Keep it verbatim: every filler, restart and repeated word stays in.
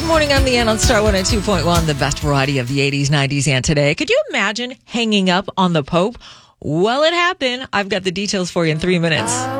Good morning, I'm Leanne on Star one oh two point one, the best variety of the eighties, nineties, and today. Could you imagine hanging up on the Pope? Well, it happened. I've got the details for you in three minutes.